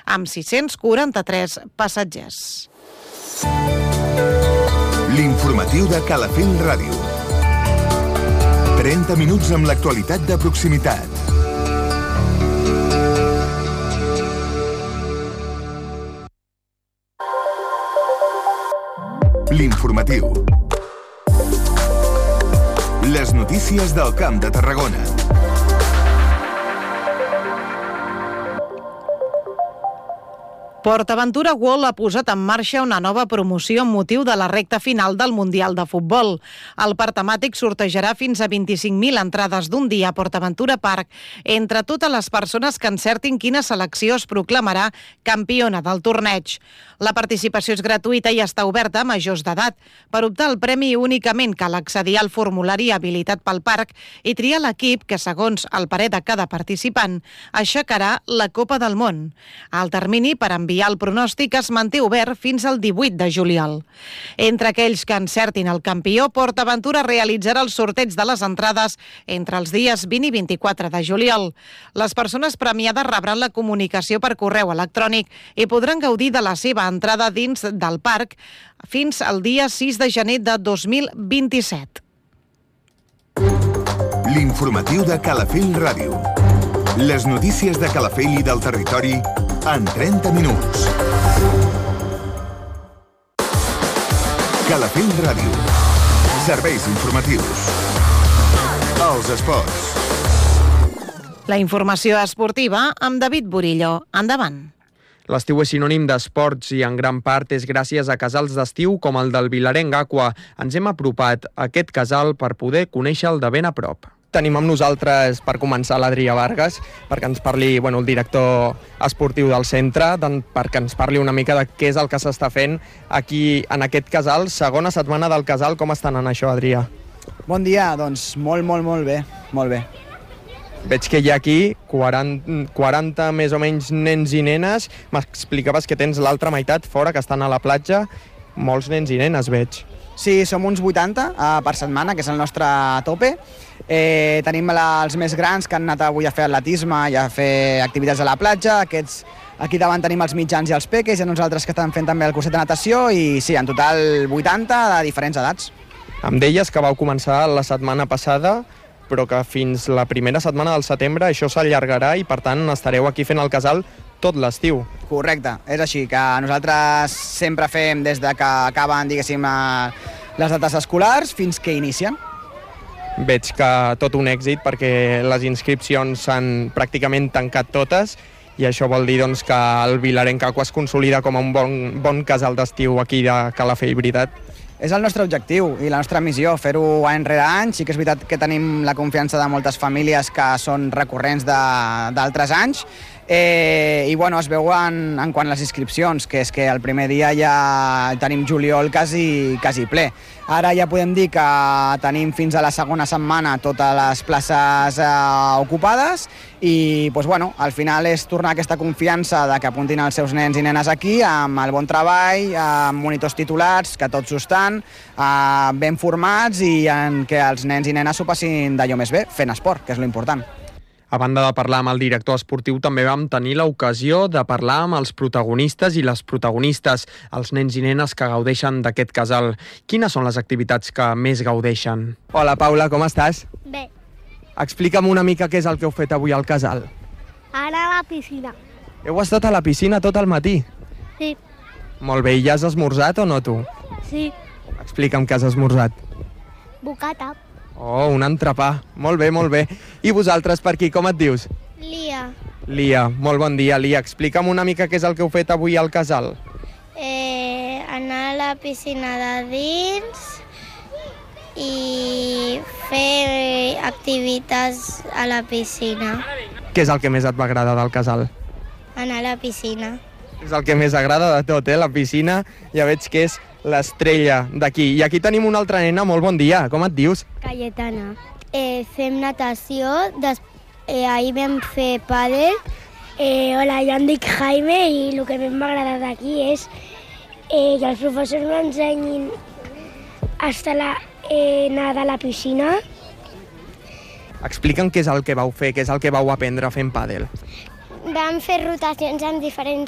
amb 643 passatgers. L'informatiu de Calafell Ràdio. 30 minuts amb l'actualitat de proximitat. L'informatiu. Les notícies del Camp de Tarragona. PortAventura World ha posat en marxa una nova promoció amb motiu de la recta final del Mundial de Futbol. El parc temàtic sortejarà fins a 25.000 entrades d'un dia a PortAventura Park entre totes les persones que encertin quina selecció es proclamarà campiona del torneig. La participació és gratuïta i està oberta a majors d'edat. Per optar al premi únicament cal accedir al formulari habilitat pel parc i triar l'equip que, segons el parer de cada participant, aixecarà la Copa del Món. El termini per enviar el pronòstic es manté obert fins al 18 de juliol. Entre aquells que encertin el campió, PortAventura realitzarà el sorteig de les entrades entre els dies 20 i 24 de juliol. Les persones premiades rebran la comunicació per correu electrònic i podran gaudir de la seva entrada dins del parc fins al dia 6 de gener de 2027. L'informatiu de Calafell Ràdio. Les notícies de Calafell i del territori en 30 minuts. Calafell Ràdio. Serveis informatius. Els esports. La informació esportiva amb David Burillo. Endavant. L'estiu és sinònim d'esports i en gran part és gràcies a casals d'estiu com el del Vilarenc Aqua. Ens hem apropat a aquest casal per poder conèixer-el de ben a prop. Tenim amb nosaltres, per començar, l'Adrià Vargas, perquè ens parli, el director esportiu del centre, perquè ens parli una mica de què és el que s'està fent aquí en aquest casal. Segona setmana del casal, com estan en això, Adrià? Bon dia, doncs molt bé, molt bé. Veig que hi ha aquí 40 més o menys nens i nenes. M'explicaves que tens l'altra meitat fora, que estan a la platja. Molts nens i nenes, veig. Sí, som uns 80 per setmana, que és el nostre tope. Tenim els més grans que han anat avui a fer atletisme i a fer activitats a la platja. Aquí davant tenim els mitjans i els peques, i nosaltres que estan fent també el curset de natació, i sí, en total 80 de diferents edats. Em deies que vau començar la setmana passada, però que fins la primera setmana del setembre això s'allargarà i, per tant, estareu aquí fent el casal tot l'estiu. Correcte, és així, que nosaltres sempre fem des de que acaben, diguéssim, les dates escolars fins que inicien. Veig que tot un èxit, perquè les inscripcions s'han pràcticament tancat totes, i això vol dir doncs, que el Vilarenc Aqua es consolida com un bon casal d'estiu aquí de Calafell, veritat? És el nostre objectiu i la nostra missió, fer-ho any rere any. Sí que és veritat que tenim la confiança de moltes famílies que són recurrents d'altres anys, i es veuen en quant a les inscripcions, que és que el primer dia ja tenim juliol quasi ple. Ara ja podem dir que tenim fins a la segona setmana totes les places ocupades, i al final és tornar aquesta confiança de que apuntin els seus nens i nenes aquí amb el bon treball, amb monitors titulats, que tots ho estan, ben formats, i en què els nens i nenes s'ho passin d'allò més bé, fent esport, que és l'important. A banda de parlar amb el director esportiu, també vam tenir l'ocasió de parlar amb els protagonistes i les protagonistes, els nens i nenes que gaudeixen d'aquest casal. Quines són les activitats que més gaudeixen? Hola, Paula, com estàs? Bé. Explica'm una mica què és el que heu fet avui al casal. Anar a la piscina. Heu estat a la piscina tot el matí? Sí. Molt bé, i ja has esmorzat o no, tu? Sí. Explica'm què has esmorzat. Bocata. Oh, un entrepà. Molt bé. I vosaltres per aquí, com et dius? Lia. Lia, molt bon dia, Lia. Explica'm una mica què és el que heu fet avui al casal. Anar a la piscina de dins i fer activitats a la piscina. Què és el que més et va agradar del casal? Anar a la piscina. És el que més agrada de tot, la piscina. Ja veig que és l'estrella d'aquí. I aquí tenim una altra nena. Molt bon dia, com et dius? Cayetana. Fem natació, ahir vam fer pàdel. Hola, jo em dic Jaime, i el que més m'ha agradat d'aquí és que els professors m'ensenyin a nedar a la piscina. Explica'm què és el que vau fer, què és el que vau aprendre fent pàdel. Vam fer rotacions amb diferents